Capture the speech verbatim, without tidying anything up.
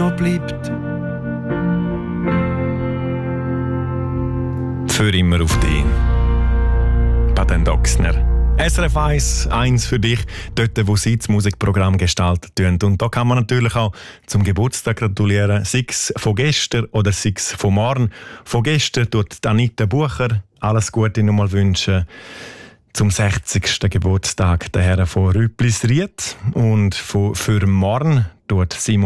noch bleibt. Für immer auf dich. Baden Doxner. S R F eins, eins für dich, dort, wo sie das Musikprogramm gestaltet tun. Und da kann man natürlich auch zum Geburtstag gratulieren, sei es von gestern oder sei es von morgen. Von gestern tut Anita Bucher alles Gute nochmal wünschen zum sechzigsten Geburtstag der Herren von Rüpplisried. Und für morgen tut Simon